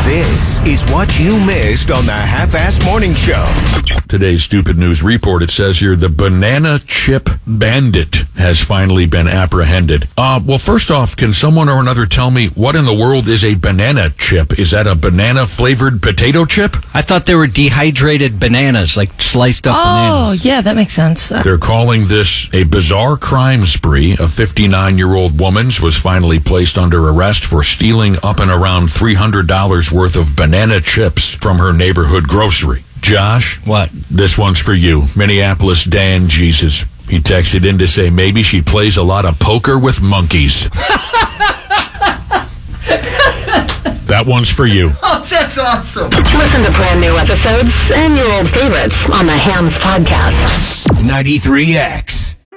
This is what you missed on the Half-Ass Morning Show. Today's Stupid News Report, it says here, the banana chip bandit has finally been apprehended. Well, first off, can someone or another tell me what in the world is a banana chip? Is that a banana-flavored potato chip? I thought they were dehydrated bananas, like sliced up bananas. Oh, yeah, that makes sense. They're calling this a bizarre crime spree. A 59-year-old woman was finally placed under arrest for stealing up and around $300 worth of banana chips from her neighborhood grocery. Josh? What? This one's for you. Minneapolis Dan Jesus. He texted in to say maybe she plays a lot of poker with monkeys. That one's for you. Oh, that's awesome. Listen to brand new episodes and your old favorites on the Hams Podcast. 93X.